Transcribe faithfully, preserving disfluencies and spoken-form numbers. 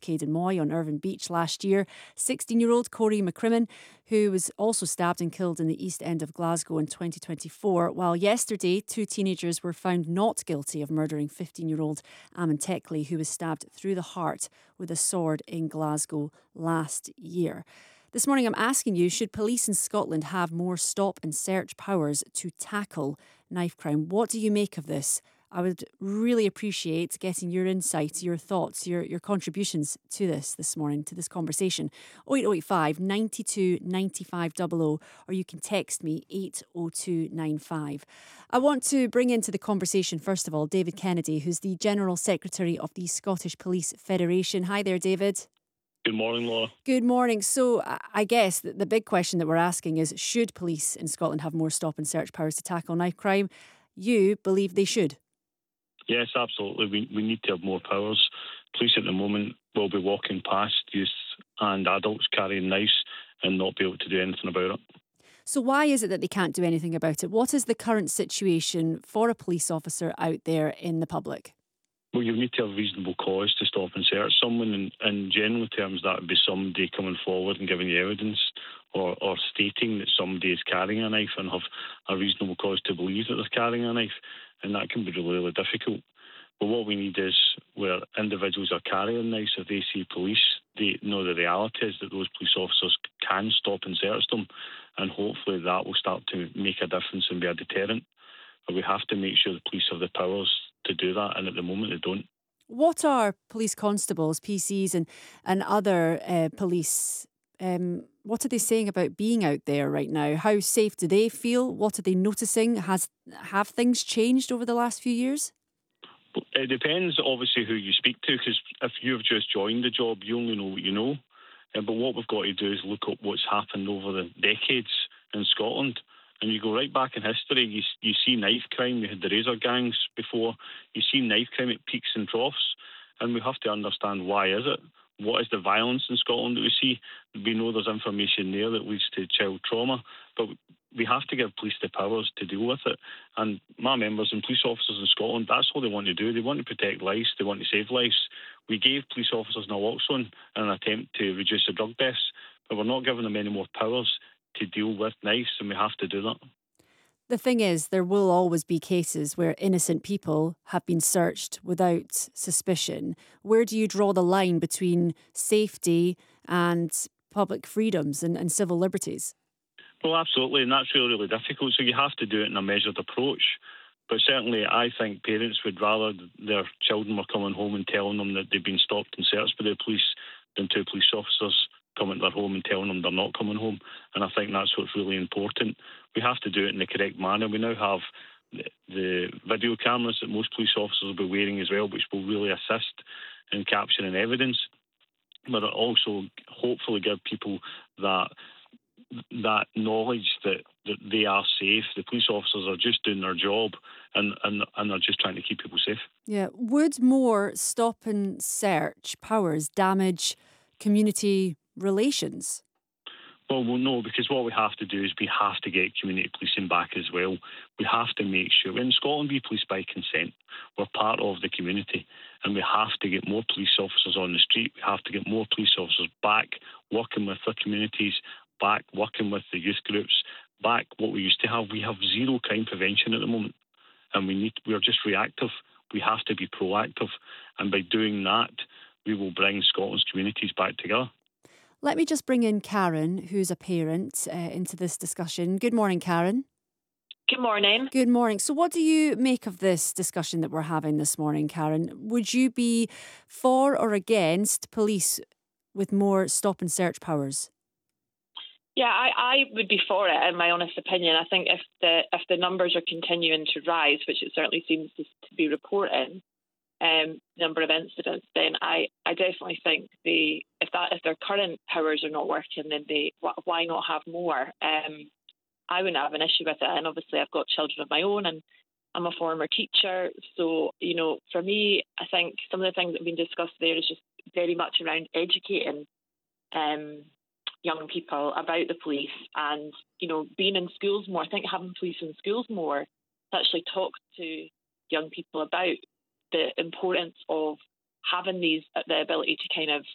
Caden Moy on Irvine Beach last year. sixteen-year-old Corey McCrimmon, who was also stabbed and killed in the East End of Glasgow in twenty twenty-four. While yesterday, two teenagers were found not guilty of murdering fifteen-year-old Ammon Teckley, who was stabbed through the heart with a sword in Glasgow last year. This morning I'm asking you, should police in Scotland have more stop and search powers to tackle knife crime? What do you make of this? I would really appreciate getting your insights, your thoughts, your, your contributions to this this morning, to this conversation. oh eight oh eight five, nine two, nine five double oh, or you can text me eight oh two nine five. I want to bring into the conversation, first of all, David Kennedy, who's the General Secretary of the Scottish Police Federation. Hi there, David. Good morning, Laura. Good morning. So I guess the big question that we're asking is, should police in Scotland have more stop and search powers to tackle knife crime? You believe they should? Yes, absolutely. We we need to have more powers. Police at the moment will be walking past youth and adults carrying knives and not be able to do anything about it. So why is it that they can't do anything about it? What is the current situation for a police officer out there in the public? Well, you need to have reasonable cause to stop and search someone. In, in general terms, that would be somebody coming forward and giving you evidence or, or stating that somebody is carrying a knife and have a reasonable cause to believe that they're carrying a knife. And that can be really, really difficult. But what we need is where individuals are carrying knives, if they see police, they know the reality is that those police officers can stop and search them. And hopefully that will start to make a difference and be a deterrent. But we have to make sure the police have the powers to do that, and at the moment they don't. What are police constables, P Cs and, and other uh, police, um, what are they saying about being out there right now? How safe do they feel? What are they noticing? Has Have things changed over the last few years? It depends, obviously, who you speak to, because if you've just joined the job, you only know what you know. Uh, but what we've got to do is look at what's happened over the decades in Scotland. And you go right back in history, you, you see knife crime, we had the razor gangs before, you see knife crime at peaks and troughs, and we have to understand why is it? What is the violence in Scotland that we see? We know there's information there that leads to child trauma, but we have to give police the powers to deal with it. And my members and police officers in Scotland, that's all they want to do. They want to protect lives, they want to save lives. We gave police officers naloxone in an attempt to reduce the drug deaths, but we're not giving them any more powers to deal with knives, and we have to do that. The thing is, there will always be cases where innocent people have been searched without suspicion. Where do you draw the line between safety and public freedoms and, and civil liberties? Well, absolutely, and that's really, really difficult. So you have to do it in a measured approach. But certainly I think parents would rather their children were coming home and telling them that they've been stopped and searched by the police than two police officers coming to their home and telling them they're not coming home. And I think that's what's really important. We have to do it in the correct manner. We now have the, the video cameras that most police officers will be wearing as well, which will really assist in capturing evidence. But it also hopefully give people that that knowledge that, that they are safe. The police officers are just doing their job and, and, and they're just trying to keep people safe. Yeah. Would more stop and search powers damage community relations? Well, well, no, because what we have to do is we have to get community policing back as well. We have to make sure, in Scotland we police by consent. We're part of the community, and we have to get more police officers on the street. We have to get more police officers back working with their communities, back working with the youth groups, back what we used to have. We have zero crime prevention at the moment, and we need we're just reactive. We have to be proactive, and by doing that, we will bring Scotland's communities back together. Let me just bring in Karen, who's a parent, uh, into this discussion. Good morning, Karen. Good morning. Good morning. So what do you make of this discussion that we're having this morning, Karen? Would you be for or against police with more stop and search powers? Yeah, I, I would be for it, in my honest opinion. I think if the if the numbers are continuing to rise, which it certainly seems to, to be reporting, um, number of incidents, then I, I definitely think the if that if their current powers are not working, then they why not have more? Um, I wouldn't have an issue with it, and obviously I've got children of my own, and I'm a former teacher, so you know, for me, I think some of the things that have been discussed there is just very much around educating um, young people about the police, and you know, being in schools more. I think having police in schools more to actually talk to young people about the importance of having these the ability to kind of